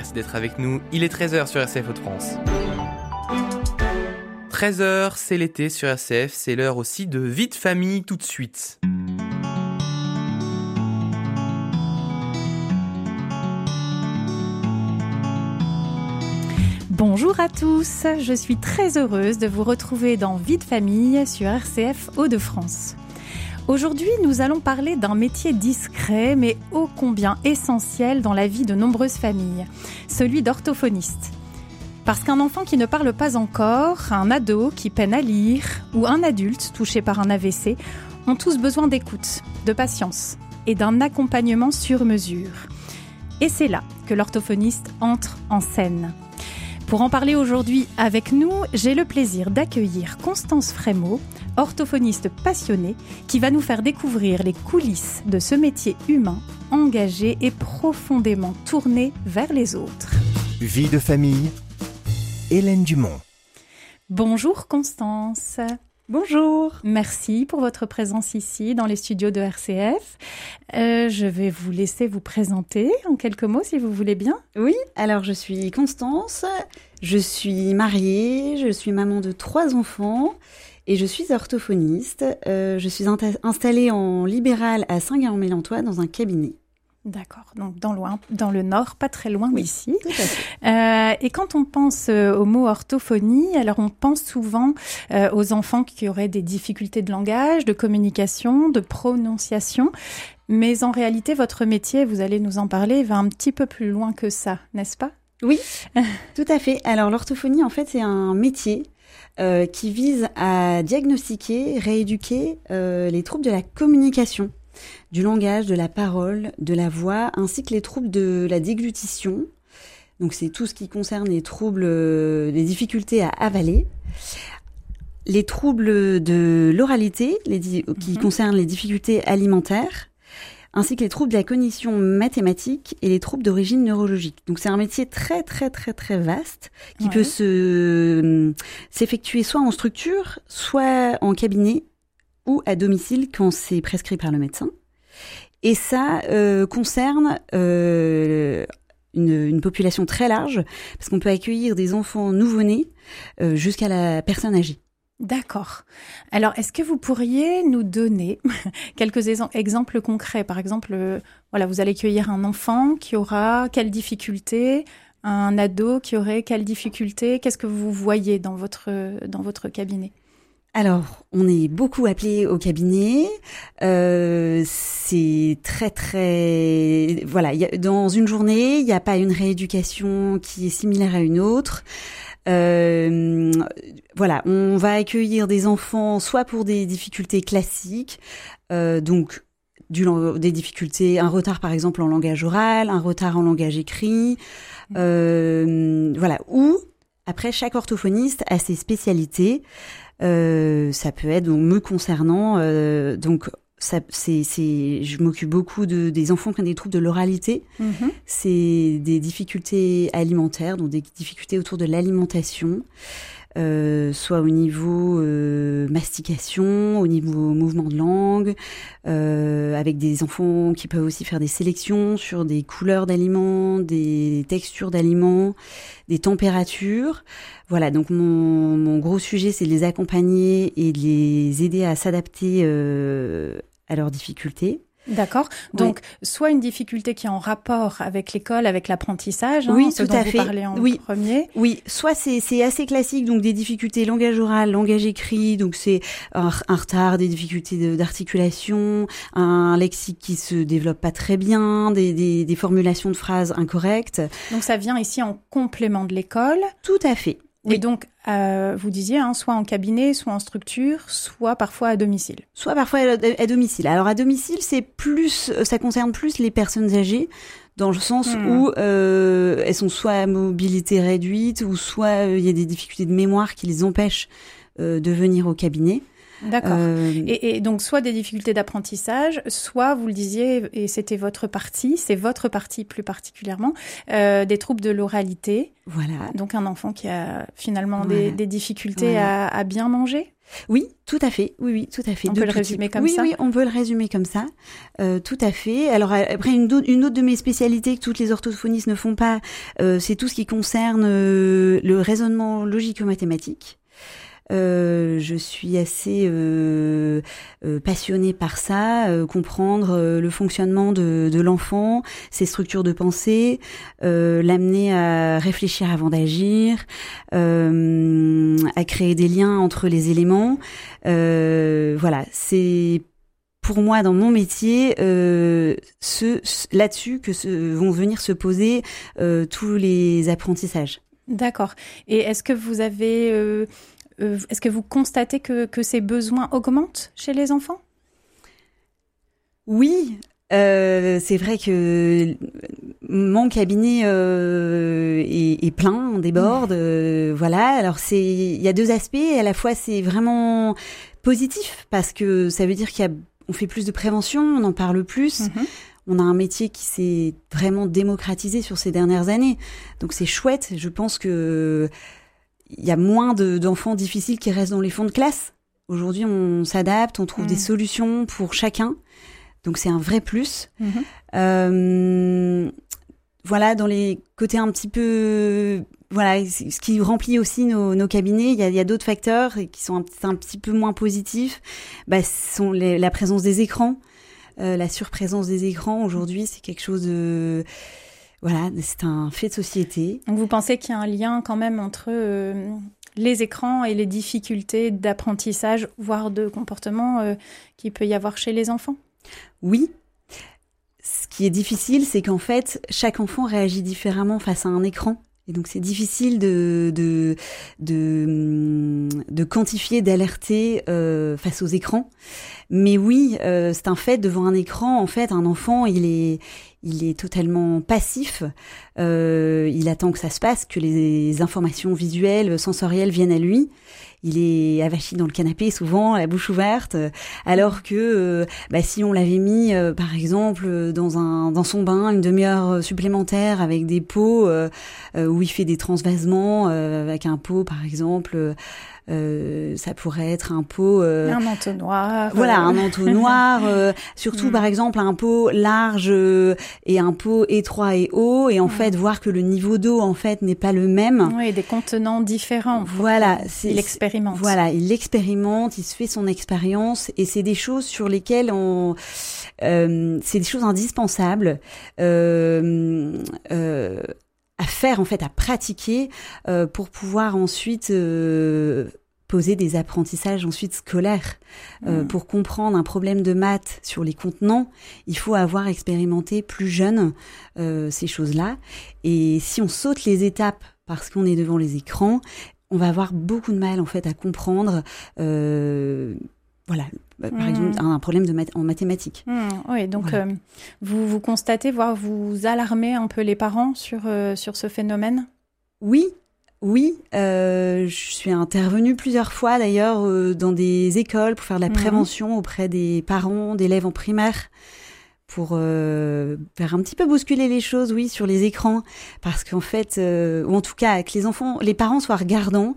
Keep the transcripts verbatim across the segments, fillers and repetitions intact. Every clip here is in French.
merci d'être avec nous. Il est treize heures sur R C F Hauts-de-France. treize heures, c'est l'été sur R C F, c'est l'heure aussi de Vie de famille tout de suite. Bonjour à tous, je suis très heureuse de vous retrouver dans Vie de famille sur R C F Hauts-de-France. Aujourd'hui, nous allons parler d'un métier discret mais ô combien essentiel dans la vie de nombreuses familles, celui d'orthophoniste. Parce qu'un enfant qui ne parle pas encore, un ado qui peine à lire ou un adulte touché par un A V C ont tous besoin d'écoute, de patience et d'un accompagnement sur mesure. Et c'est là que l'orthophoniste entre en scène. Pour en parler aujourd'hui avec nous, j'ai le plaisir d'accueillir Constance Frémaux, orthophoniste passionnée, qui va nous faire découvrir les coulisses de ce métier humain, engagé et profondément tourné vers les autres. Vie de famille, Hélène Dumont. Bonjour Constance. Bonjour. Merci pour votre présence ici dans les studios de R C F. Euh, je vais vous laisser vous présenter en quelques mots si vous voulez bien. Oui, alors je suis Constance, je suis mariée, je suis maman de trois enfants et je suis orthophoniste. Euh, je suis inta- installée en libéral à Saint-Guéran-Mélantois dans un cabinet. D'accord, donc dans, loin, dans le nord, pas très loin oui, d'ici. Tout à fait. Euh, et quand on pense euh, au mot orthophonie, alors on pense souvent euh, aux enfants qui auraient des difficultés de langage, de communication, de prononciation. Mais en réalité, votre métier, vous allez nous en parler, va un petit peu plus loin que ça, n'est-ce pas ? Oui, tout à fait. Alors l'orthophonie, en fait, c'est un métier euh, qui vise à diagnostiquer, rééduquer euh, les troubles de la communication, du langage, de la parole, de la voix, ainsi que les troubles de la déglutition. Donc c'est tout ce qui concerne les troubles, euh, les difficultés à avaler. Les troubles de l'oralité, les di- mm-hmm. qui concernent les difficultés alimentaires, ainsi que les troubles de la cognition mathématique et les troubles d'origine neurologique. Donc c'est un métier très très très très vaste qui ouais. peut se euh, s'effectuer soit en structure, soit en cabinet ou à domicile quand c'est prescrit par le médecin. Et ça euh, concerne euh, une, une population très large, parce qu'on peut accueillir des enfants nouveau-nés euh, jusqu'à la personne âgée. D'accord. Alors, est-ce que vous pourriez nous donner quelques ex- exemples concrets ? Par exemple, euh, voilà, vous allez accueillir un enfant qui aura quelle difficulté ? Un ado qui aurait quelle difficulté ? Qu'est-ce que vous voyez dans votre, dans votre cabinet ? Alors, on est beaucoup appelé au cabinet. Euh, c'est très très voilà. Y a, dans une journée, il n'y a pas une rééducation qui est similaire à une autre. Euh, voilà, on va accueillir des enfants soit pour des difficultés classiques, euh, donc du, des difficultés, un retard par exemple en langage oral, un retard en langage écrit, euh, voilà. Ou après, chaque orthophoniste a ses spécialités. Euh, ça peut être, donc me concernant, euh, donc ça, c'est, c'est, je m'occupe beaucoup de des enfants qui ont des troubles de l'oralité. Mm-hmm. C'est des difficultés alimentaires, donc des difficultés autour de l'alimentation, euh, soit au niveau euh, mastication, au niveau mouvement de langue, euh, avec des enfants qui peuvent aussi faire des sélections sur des couleurs d'aliments, des textures d'aliments, des températures. Voilà, donc mon, mon gros sujet, c'est de les accompagner et de les aider à s'adapter euh, à leurs difficultés. D'accord. Donc, ouais. soit une difficulté qui est en rapport avec l'école, avec l'apprentissage, hein, oui, ce tout dont à vous fait. parlez en oui. premier. Oui, soit c'est, c'est assez classique, donc des difficultés langage oral, langage écrit, donc c'est un, un retard, des difficultés de, d'articulation, un lexique qui se développe pas très bien, des, des, des formulations de phrases incorrectes. Donc ça vient ici en complément de l'école. Tout à fait. Oui. Et donc, euh, vous disiez, hein, soit en cabinet, soit en structure, soit parfois à domicile. Soit parfois à, à domicile. Alors à domicile, c'est plus, ça concerne plus les personnes âgées, dans le sens mmh. où euh, elles sont soit à mobilité réduite, ou soit il euh, y a des difficultés de mémoire qui les empêchent euh, de venir au cabinet. D'accord. Euh... Et, et donc, soit des difficultés d'apprentissage, soit, vous le disiez, et c'était votre partie, c'est votre partie plus particulièrement, euh, des troubles de l'oralité. Voilà. Donc, un enfant qui a finalement voilà. des, des difficultés voilà. à, à bien manger. Oui, tout à fait. Oui, oui, tout à fait. On de peut le résumer type. comme oui, ça. Oui, oui, on peut le résumer comme ça. Euh, tout à fait. Alors après, une, do- une autre de mes spécialités que toutes les orthophonistes ne font pas, euh, c'est tout ce qui concerne euh, le raisonnement logico-mathématique. Euh, je suis assez euh, euh, passionnée par ça, euh, comprendre euh, le fonctionnement de, de l'enfant, ses structures de pensée, euh, l'amener à réfléchir avant d'agir, euh, à créer des liens entre les éléments. Euh, voilà, c'est pour moi dans mon métier euh, ce, ce, là-dessus que se, vont venir se poser euh, tous les apprentissages. D'accord. Et est-ce que vous avez euh, Euh, est-ce que vous constatez que, que ces besoins augmentent chez les enfants ? Oui, euh, c'est vrai que mon cabinet euh, est, est plein, on déborde. Euh, voilà, alors c'est, il y a deux aspects. À la fois, c'est vraiment positif parce que ça veut dire qu'il y a, on fait plus de prévention, on en parle plus. Mm-hmm. On a un métier qui s'est vraiment démocratisé sur ces dernières années, donc c'est chouette. Je pense que il y a moins de, d'enfants difficiles qui restent dans les fonds de classe. Aujourd'hui, on s'adapte, on trouve mmh. des solutions pour chacun. Donc, c'est un vrai plus. Mmh. Euh, voilà, dans les côtés un petit peu... Voilà, ce qui remplit aussi nos, nos cabinets, il y a, il y a d'autres facteurs qui sont un, un petit peu moins positifs. Bah, ce sont les, la présence des écrans. Euh, la surprésence des écrans, aujourd'hui, c'est quelque chose de... Voilà, c'est un fait de société. Donc vous pensez qu'il y a un lien quand même entre euh, les écrans et les difficultés d'apprentissage, voire de comportement euh, qu'il peut y avoir chez les enfants ? Oui. Ce qui est difficile, c'est qu'en fait, chaque enfant réagit différemment face à un écran. Et donc c'est difficile de de de, de quantifier, d'alerter euh, face aux écrans. Mais oui, euh, c'est un fait, devant un écran, en fait, un enfant, il est il est totalement passif. Euh, il attend que ça se passe, que les informations visuelles, sensorielles viennent à lui. Il est avachi dans le canapé, souvent, la bouche ouverte, alors que euh, bah, si on l'avait mis, euh, par exemple, dans un dans son bain, une demi-heure supplémentaire avec des pots euh, euh, où il fait des transvasements, euh, avec un pot, par exemple, euh, ça pourrait être un pot... Euh, un entonnoir. Voilà, un entonnoir, euh, surtout, mm. par exemple, un pot large euh, et un pot étroit et haut, et en mm. fait, voir que le niveau d'eau, en fait, n'est pas le même. Oui, des contenants différents. Voilà. C'est, il expérimente. Voilà, il expérimente, il se fait son expérience, et c'est des choses sur lesquelles on... Euh, c'est des choses indispensables euh, euh, à faire, en fait, à pratiquer euh, pour pouvoir ensuite... Euh, poser des apprentissages ensuite scolaires. Euh, mmh. Pour comprendre un problème de maths sur les contenants, il faut avoir expérimenté plus jeune euh, ces choses-là. Et si on saute les étapes parce qu'on est devant les écrans, on va avoir beaucoup de mal en fait à comprendre euh, voilà, par mmh. exemple, un problème de math- en mathématiques. Mmh. Oui, donc voilà. euh, vous, vous constatez, voire vous alarmez un peu les parents sur, euh, sur ce phénomène ? Oui. Oui, euh, je suis intervenue plusieurs fois d'ailleurs euh, dans des écoles pour faire de la mmh. prévention auprès des parents d'élèves en primaire pour euh, faire un petit peu bousculer les choses, oui, sur les écrans, parce qu'en fait, euh, ou en tout cas que les enfants, les parents soient regardants.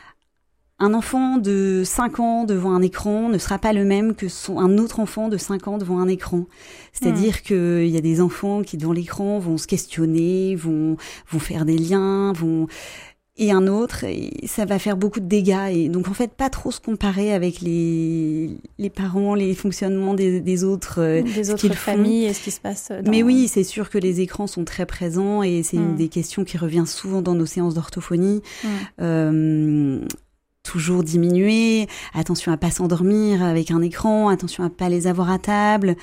Un enfant de cinq ans devant un écran ne sera pas le même que son, un autre enfant de cinq ans devant un écran. C'est-à-dire mmh. qu'il y a des enfants qui devant l'écran vont se questionner, vont vont faire des liens, vont et un autre, et ça va faire beaucoup de dégâts. Et donc, en fait, pas trop se comparer avec les, les parents, les fonctionnements des, des autres, euh, des autres familles et ce qui se passe dans... Mais oui, c'est sûr que les écrans sont très présents et c'est mmh. une des questions qui revient souvent dans nos séances d'orthophonie. Mmh. Euh, toujours diminuer, attention à pas s'endormir avec un écran, attention à pas les avoir à table.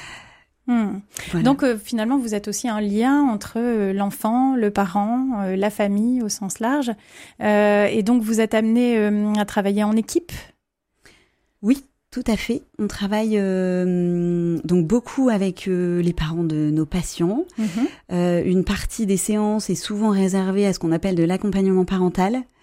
Mmh. Voilà. Donc euh, finalement, vous êtes aussi un lien entre euh, l'enfant, le parent, euh, la famille au sens large. Euh, et donc, vous êtes amené euh, à travailler en équipe ? Oui, tout à fait. On travaille euh, donc beaucoup avec euh, les parents de nos patients. Mmh. Euh, une partie des séances est souvent réservée à ce qu'on appelle de l'accompagnement parental.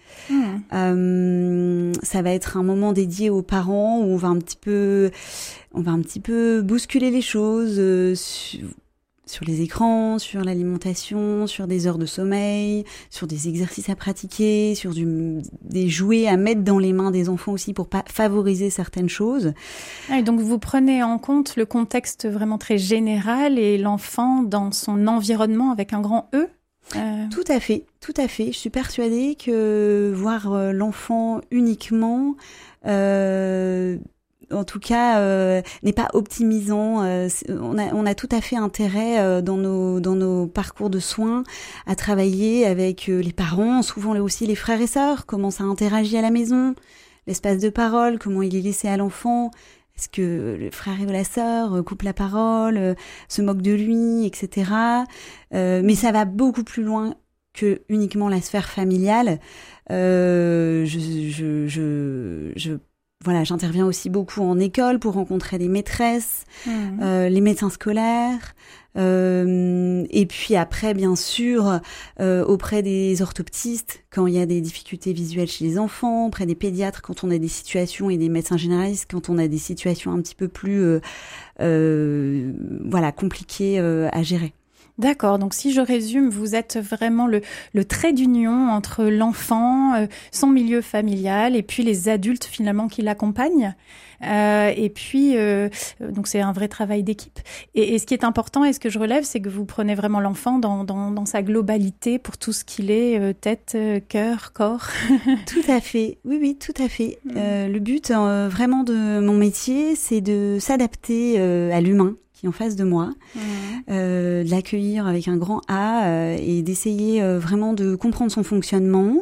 Mmh. Euh, ça va être un moment dédié aux parents où on va un petit peu, on va un petit peu bousculer les choses euh, sur, sur les écrans, sur l'alimentation, sur des heures de sommeil, sur des exercices à pratiquer, sur du, des jouets à mettre dans les mains des enfants aussi pour pas favoriser certaines choses. Ah, et donc vous prenez en compte le contexte vraiment très général et l'enfant dans son environnement avec un grand E. Euh... Tout à fait, tout à fait. Je suis persuadée que voir euh, l'enfant uniquement, euh, en tout cas, euh, n'est pas optimisant. Euh, on a, on a tout à fait intérêt euh, dans nos dans nos parcours de soins à travailler avec euh, les parents, souvent aussi les frères et sœurs. Comment ça interagit à la maison, l'espace de parole, comment il est laissé à l'enfant. Est-ce que le frère et la sœur coupe la parole, euh, se moque de lui, et cetera. Euh, mais ça va beaucoup plus loin que uniquement la sphère familiale. Euh, je, je, je, je, voilà, j'interviens aussi beaucoup en école pour rencontrer les maîtresses, mmh. euh, les médecins scolaires. Euh, et puis après, bien sûr, euh, auprès des orthoptistes, quand il y a des difficultés visuelles chez les enfants, auprès des pédiatres, quand on a des situations, et des médecins généralistes, quand on a des situations un petit peu plus, euh, euh, voilà, compliquées euh, à gérer. D'accord, donc si je résume, vous êtes vraiment le, le trait d'union entre l'enfant, euh, son milieu familial et puis les adultes finalement qui l'accompagnent. Euh, et puis, euh, donc c'est un vrai travail d'équipe. Et, et ce qui est important et ce que je relève, c'est que vous prenez vraiment l'enfant dans, dans, dans sa globalité pour tout ce qu'il est, euh, tête, euh, cœur, corps. Tout à fait, oui, oui, tout à fait. Mmh. Euh, le but euh, vraiment de mon métier, c'est de s'adapter euh, à l'humain en face de moi, mmh. euh, de l'accueillir avec un grand A euh, et d'essayer euh, vraiment de comprendre son fonctionnement,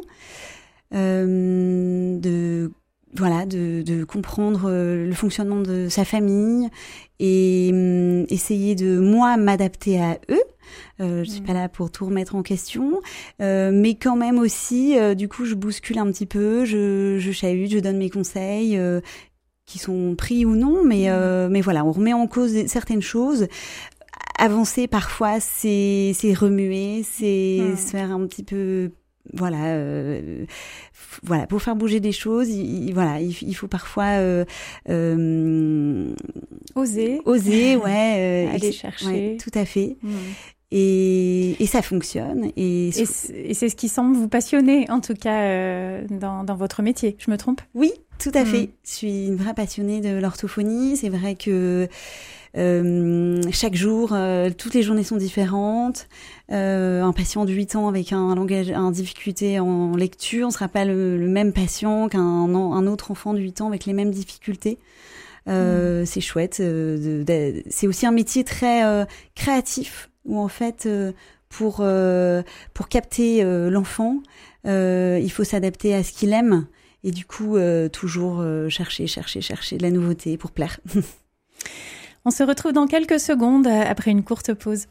euh, de voilà, de, de comprendre euh, le fonctionnement de sa famille et euh, essayer de moi m'adapter à eux. Euh, je suis mmh. pas là pour tout remettre en question, euh, mais quand même aussi, euh, du coup, je bouscule un petit peu, je, je chahute, je donne mes conseils. Euh, qui sont pris ou non, mais euh, mais voilà, on remet en cause certaines choses. Avancer parfois, c'est c'est remuer, c'est mmh. se faire un petit peu, voilà, euh, f- voilà, pour faire bouger des choses, il, il, voilà, il, il faut parfois euh, euh, oser, oser, ouais, euh, aller ex- chercher, ouais, tout à fait. Mmh. Et, et ça fonctionne. Et, et, c'est, et c'est ce qui semble vous passionner, en tout cas, euh, dans, dans votre métier. Je me trompe ? Oui, tout à mmh. fait. Je suis une vraie passionnée de l'orthophonie. C'est vrai que euh, chaque jour, euh, toutes les journées sont différentes. Euh, un patient de huit ans avec un langage, un difficulté en lecture, ne sera pas le, le même patient qu'un un autre enfant de huit ans avec les mêmes difficultés. Euh, mmh. C'est chouette. Euh, de, de, c'est aussi un métier très euh, créatif. Où en fait, euh, pour euh, pour capter euh, l'enfant, euh, il faut s'adapter à ce qu'il aime et du coup euh, toujours euh, chercher, chercher, chercher de la nouveauté pour plaire. On se retrouve dans quelques secondes après une courte pause.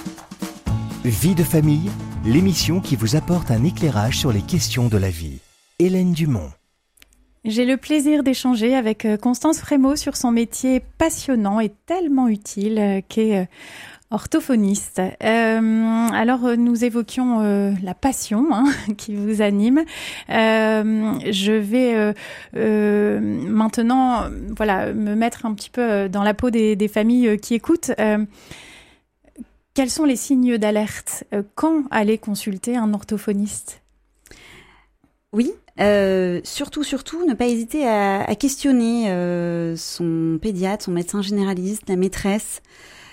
Vie de famille, l'émission qui vous apporte un éclairage sur les questions de la vie. Hélène Dumont. J'ai le plaisir d'échanger avec Constance Frémaux sur son métier passionnant et tellement utile qu'est orthophoniste. Euh, alors, nous évoquions euh, la passion hein, qui vous anime. Euh, je vais euh, euh, maintenant, voilà, me mettre un petit peu dans la peau des, des familles qui écoutent. Euh, quels sont les signes d'alerte ? Quand aller consulter un orthophoniste ? Oui. Euh, surtout, surtout, ne pas hésiter à, à questionner euh, son pédiatre, son médecin généraliste, la maîtresse.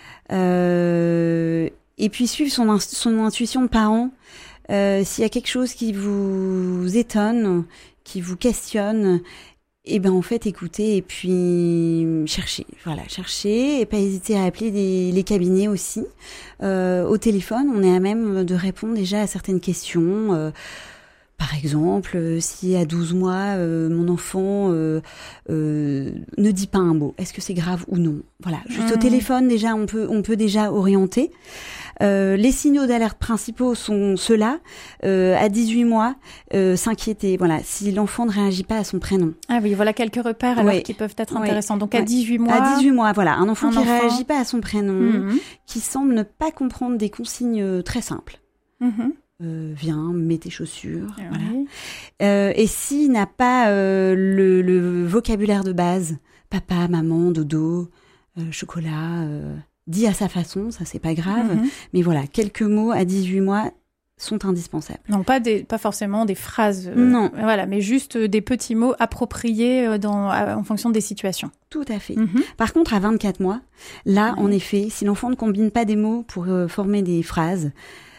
Euh, et puis suivre son, in- son intuition de parent. Euh, s'il y a quelque chose qui vous étonne, qui vous questionne, et ben en fait écoutez et puis chercher, voilà, chercher et pas hésiter à appeler des, les cabinets aussi. Euh, au téléphone, on est à même de répondre déjà à certaines questions. Euh, Par exemple, euh, si à douze mois, euh, mon enfant euh, euh, ne dit pas un mot, est-ce que c'est grave ou non ? Voilà, juste mmh. au téléphone, déjà, on peut, on peut déjà orienter. Euh, les signaux d'alerte principaux sont ceux-là. Euh, à dix-huit mois, euh, s'inquiéter. Voilà, si l'enfant ne réagit pas à son prénom. Ah oui, voilà quelques repères alors oui. qui peuvent être oui. intéressants. Donc à ouais. dix-huit mois. À dix-huit mois, voilà, un enfant un qui ne enfant... réagit pas à son prénom, mmh. qui semble ne pas comprendre des consignes très simples. Mmh. euh, viens, mets tes chaussures. Oui. Voilà. Euh, et s'il n'a pas euh, le, le vocabulaire de base, papa, maman, dodo, euh, chocolat, euh, dit à sa façon, ça c'est pas grave. Mm-hmm. Mais voilà, quelques mots à dix-huit mois sont indispensables. Non, pas, des, pas forcément des phrases, euh, non. Voilà, mais juste des petits mots appropriés dans, en fonction des situations. Tout à fait. Mm-hmm. Par contre, à vingt-quatre mois, là, Oui. en effet, si l'enfant ne combine pas des mots pour euh, former des phrases,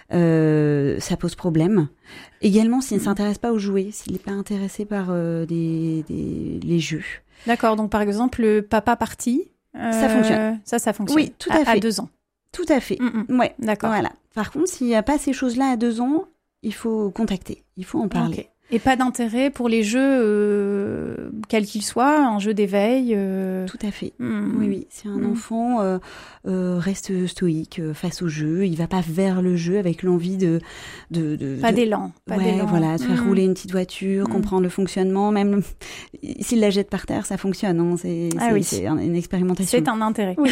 euh, ça pose problème. Également, s'il ne s'intéresse pas aux jouets, s'il n'est pas intéressé par euh, des, des, les jeux. D'accord, donc par exemple, le papa parti. Euh, Ça fonctionne. Ça, ça fonctionne. Oui, tout à, à fait. À deux ans. Tout à fait. Mm-mm. Ouais. D'accord. Voilà. Par contre, s'il n'y a pas ces choses-là à deux ans, il faut contacter, il faut en parler. Okay. Et pas d'intérêt pour les jeux, euh, quels qu'ils soient, un jeu d'éveil euh... Tout à fait. Mm. Oui, oui. Si un Mm. enfant euh, euh, reste stoïque euh, face au jeu, il va pas vers le jeu avec l'envie de... de, de pas de... d'élan. Pas ouais, d'élan. voilà, se faire mm. rouler une petite voiture, mm. comprendre le fonctionnement, même s'il la jette par terre, ça fonctionne. Hein. C'est, ah c'est, oui. c'est une expérimentation. C'est un intérêt. Oui.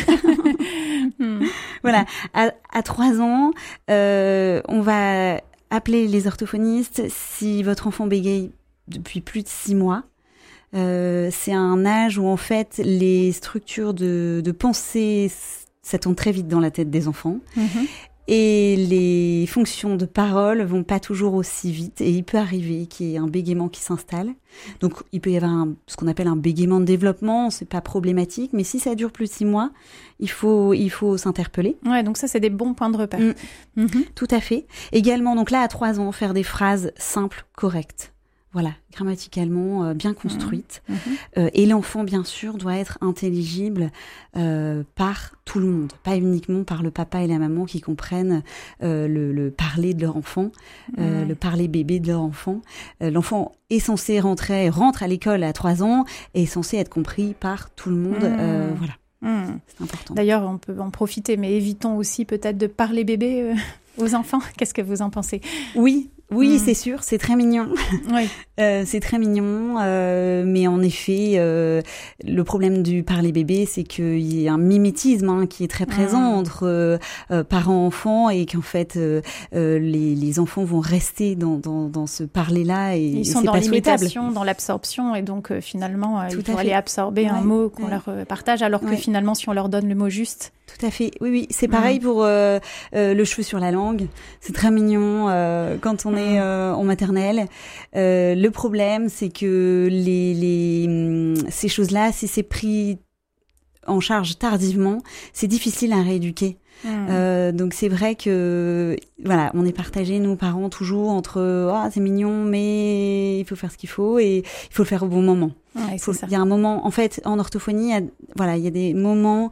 mm. Voilà. À, à trois ans, euh, on va appeler les orthophonistes si votre enfant bégaye depuis plus de six mois. Euh, c'est un âge où en fait les structures de, de pensée, ça tourne très vite dans la tête des enfants. Mm-hmm. Et les fonctions de parole vont pas toujours aussi vite. Et il peut arriver qu'il y ait un bégaiement qui s'installe. Donc, il peut y avoir un, ce qu'on appelle un bégaiement de développement. C'est pas problématique. Mais si ça dure plus de six mois, il faut, il faut s'interpeller. Ouais, donc ça, c'est des bons points de repère. Mmh. Mm-hmm. Tout à fait. Également, donc là, à trois ans, faire des phrases simples, correctes. Voilà, grammaticalement euh, bien construites. Mmh. Euh, et l'enfant, bien sûr, doit être intelligible euh, par tout le monde, pas uniquement par le papa et la maman qui comprennent euh, le, le parler de leur enfant, euh, mmh. le parler bébé de leur enfant. Euh, l'enfant est censé rentrer, rentre à l'école à trois ans et est censé être compris par tout le monde. Mmh. Euh, voilà, mmh. c'est important. D'ailleurs, on peut en profiter, mais évitons aussi peut-être de parler bébé euh, aux enfants. Qu'est-ce que vous en pensez ? Oui. Oui, mmh. c'est sûr, c'est très mignon. Oui. euh, c'est très mignon, euh, mais en effet, euh, le problème du parler bébé, c'est qu'il y a un mimétisme hein, qui est très présent mmh. entre euh, euh, parents-enfants et qu'en fait, euh, euh, les, les enfants vont rester dans, dans, dans ce parler-là et, Ils et sont c'est dans pas l'imitation, dans l'absorption, et donc euh, finalement, euh, il faut aller absorber ouais. un mot qu'on ouais. leur euh, partage, alors que ouais. finalement, si on leur donne le mot juste... Tout à fait, oui, oui. C'est pareil mmh. pour euh, euh, le cheveu sur la langue. C'est très mignon euh, quand on mmh. est euh, en maternelle. Euh, le problème, c'est que les, les ces choses-là, si c'est pris en charge tardivement, c'est difficile à rééduquer. Mmh. Euh, donc c'est vrai que voilà, on est partagé nous parents toujours entre ah oh, c'est mignon mais il faut faire ce qu'il faut et il faut le faire au bon moment. Ouais, faut, c'est ça. Il y a un moment en fait en orthophonie, il y a, voilà, il y a des moments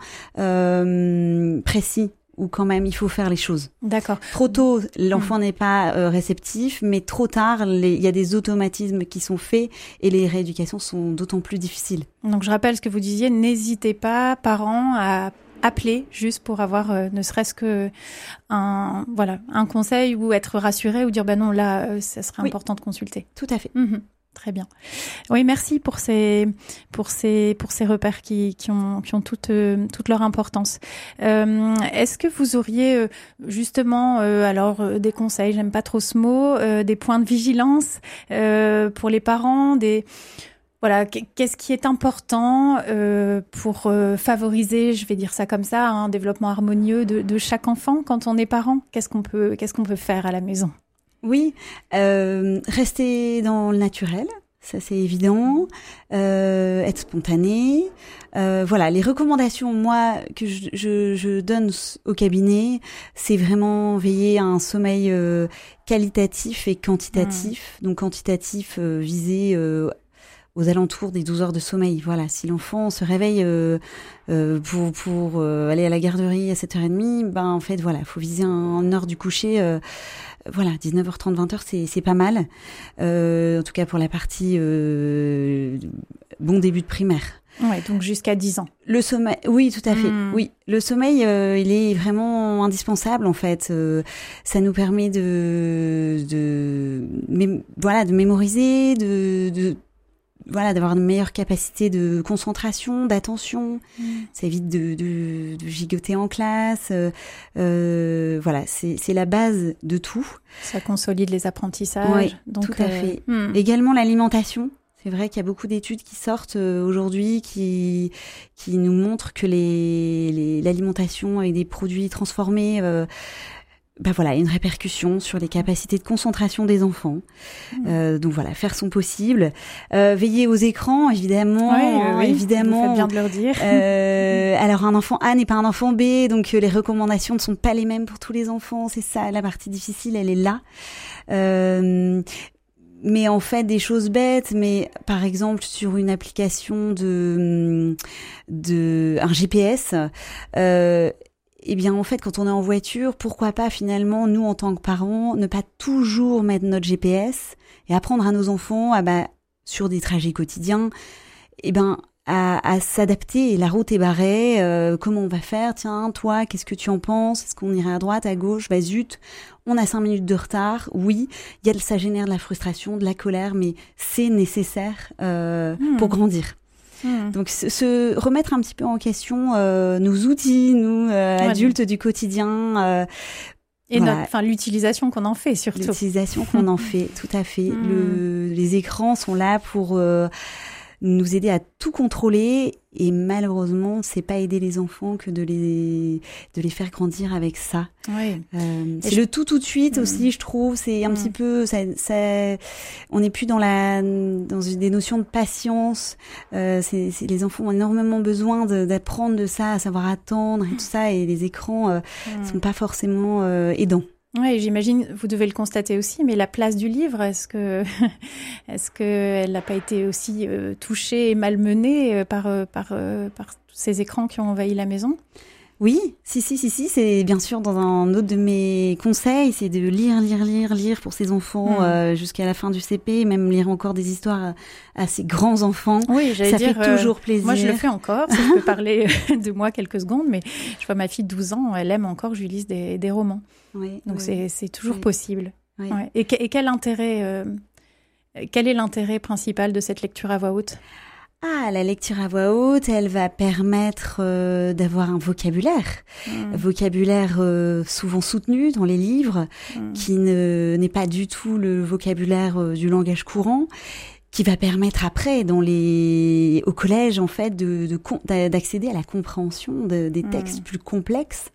euh, précis où quand même il faut faire les choses. D'accord. Trop tôt, l'enfant mmh. n'est pas euh, réceptif, mais trop tard, les, il y a des automatismes qui sont faits et les rééducations sont d'autant plus difficiles. Donc je rappelle ce que vous disiez, n'hésitez pas, parents, à appeler juste pour avoir euh, ne serait-ce que un voilà un conseil ou être rassuré ou dire ben non là euh, ça serait oui. important de consulter. Tout à fait. Mmh. Très bien. Oui, merci pour ces pour ces pour ces repères qui qui ont qui ont toute euh, toute leur importance. Euh, est-ce que vous auriez euh, justement euh, alors euh, des conseils, j'aime pas trop ce mot, euh, des points de vigilance euh, pour les parents, des voilà, qu'est-ce qui est important euh, pour euh, favoriser, je vais dire ça comme ça, un développement harmonieux de, de chaque enfant quand on est parent ? Qu'est-ce qu'on peut, qu'est-ce qu'on peut faire à la maison ? Oui, euh, rester dans le naturel, ça c'est évident, euh, être spontané. Euh, voilà, les recommandations, moi, que je, je, je donne au cabinet, c'est vraiment veiller à un sommeil euh, qualitatif et quantitatif. Mmh. Donc quantitatif, euh, visé... Euh, aux alentours des douze heures de sommeil. Voilà, si l'enfant se réveille euh, euh, pour pour euh, aller à la garderie à sept heures trente, ben en fait voilà, faut viser un, une heure du coucher. Euh, voilà, dix-neuf heures trente, vingt heures, c'est c'est pas mal. Euh, en tout cas pour la partie euh, bon début de primaire. Ouais, donc jusqu'à dix ans. Le sommeil, oui, tout à fait. Mmh. Oui, le sommeil, euh, il est vraiment indispensable en fait. Euh, ça nous permet de de mé- voilà de mémoriser, de de voilà, d'avoir une meilleure capacité de concentration, d'attention. Mmh. Ça évite de, de, de gigoter en classe. Euh, euh, voilà, c'est, c'est la base de tout. Ça consolide les apprentissages. Oui, donc, tout à euh, fait. Mmh. Également l'alimentation. C'est vrai qu'il y a beaucoup d'études qui sortent aujourd'hui qui qui nous montrent que les, les l'alimentation avec des produits transformés, euh, bah voilà, a une répercussion sur les capacités de concentration des enfants. Mmh. Euh, donc voilà, faire son possible, euh, veiller aux écrans, évidemment, oui, oui, oui. évidemment. Vous faites bien de leur dire. Euh, alors un enfant A n'est pas un enfant B, donc les recommandations ne sont pas les mêmes pour tous les enfants. C'est ça, la partie difficile, elle est là. Euh, Mais en fait, des choses bêtes, mais par exemple sur une application de de un G P S, euh, eh bien en fait, quand on est en voiture, pourquoi pas finalement nous en tant que parents ne pas toujours mettre notre G P S et apprendre à nos enfants, à bah sur des trajets quotidiens, eh ben à, à s'adapter. La route est barrée, euh, comment on va faire? Tiens, toi, qu'est-ce que tu en penses? Est-ce qu'on irait à droite, à gauche? Bah zut, on a cinq minutes de retard. Oui, il y a, ça génère de la frustration, de la colère, mais c'est nécessaire euh, mmh. pour grandir. Mmh. Donc se, se remettre un petit peu en question euh, nos outils, nous euh, ouais, adultes du quotidien. Euh, Et voilà. notre, enfin, l'utilisation qu'on en fait surtout. L'utilisation qu'on en fait, tout à fait. Mmh. Le, les écrans sont là pour euh, nous aider à tout contrôler et malheureusement, c'est pas aider les enfants que de les de les faire grandir avec ça. Oui. Euh, c'est je... le tout tout de suite mmh. aussi, je trouve. C'est un mmh. petit peu, ça, ça, on n'est plus dans la dans des notions de patience. Euh, c'est, c'est les enfants ont énormément besoin de, d'apprendre de ça, à savoir attendre et tout ça, et les écrans euh, mmh. sont pas forcément euh, aidants. Oui, j'imagine, vous devez le constater aussi, mais la place du livre, est-ce que, est-ce qu'elle n'a pas été aussi euh, touchée et malmenée par, euh, par, euh, par tous ces écrans qui ont envahi la maison? Oui, si, si, si, si, c'est bien sûr dans un autre de mes conseils, c'est de lire, lire, lire, lire pour ses enfants mmh. euh, jusqu'à la fin du C P, même lire encore des histoires à, à ses grands enfants. Oui, j'allais ça dire, fait toujours euh, plaisir. Moi, je le fais encore. Si je peux parler de moi quelques secondes, mais je vois ma fille de douze ans, elle aime encore que je lui lise des, des romans. Oui, Donc oui. c'est, c'est toujours oui. possible. Oui. Ouais. Et, que, et quel intérêt, euh, quel est l'intérêt principal de cette lecture à voix haute? Ah, la lecture à voix haute, elle va permettre euh, d'avoir un vocabulaire, mmh. un vocabulaire euh, souvent soutenu dans les livres, mmh. qui ne, n'est pas du tout le vocabulaire euh, du langage courant, qui va permettre après, dans les, au collège en fait, de, de d'accéder à la compréhension de, des textes mmh. plus complexes.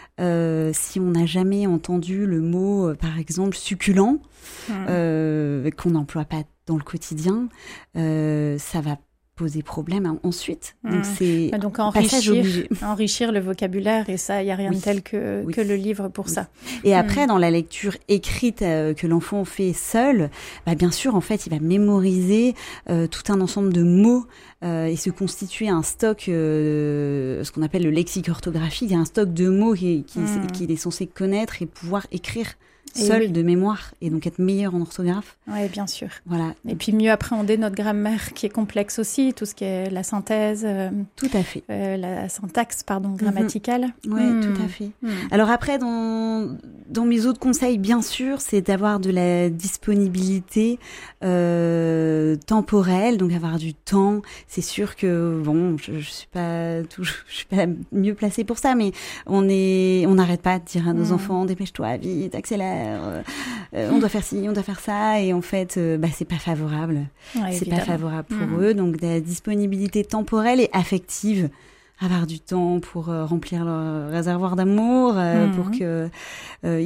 Euh, si on n'a jamais entendu le mot, euh, par exemple, succulent, mmh. euh, qu'on n'emploie pas dans le quotidien, euh, ça va poser problème ensuite. Mmh. Donc c'est donc enrichir, enrichir le vocabulaire, et ça, il n'y a rien oui. de tel que, oui. que le livre pour oui. ça. Et mmh. après, dans la lecture écrite euh, que l'enfant fait seul, bah, bien sûr, en fait, il va mémoriser euh, tout un ensemble de mots euh, et se constituer un stock, euh, ce qu'on appelle le lexique orthographique, un stock de mots qui, qui, mmh. qu'il est censé connaître et pouvoir écrire seul oui. de mémoire, et donc être meilleur en orthographe. Oui, bien sûr. Voilà. Et puis mieux appréhender notre grammaire qui est complexe aussi, tout ce qui est la synthèse. Euh, tout à fait. Euh, la syntaxe, pardon, grammaticale. Mm-hmm. Oui, mmh. tout à fait. Mmh. Alors après, dans, dans mes autres conseils, bien sûr, c'est d'avoir de la disponibilité euh, temporelle, donc avoir du temps. C'est sûr que, bon, je, je suis pas toujours, je suis pas la mieux placée pour ça, mais on est, on n'arrête pas de dire à nos mmh. enfants, dépêche-toi, vite, accélère. Euh, euh, on doit faire ci, on doit faire ça, et en fait, euh, bah, c'est pas favorable. Ouais, c'est évidemment. pas favorable pour mmh. eux. Donc, de la disponibilité temporelle et affective, avoir du temps pour euh, remplir leur réservoir d'amour, euh, mmh. pour que euh,